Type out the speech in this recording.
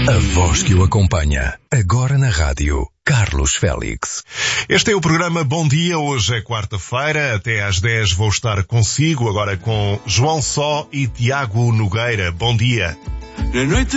A voz que o acompanha, agora na rádio, Carlos Félix. Este é o programa Bom Dia, hoje é quarta-feira, até às 10 vou estar consigo, agora com João Só e Tiago Nogueira. Bom dia.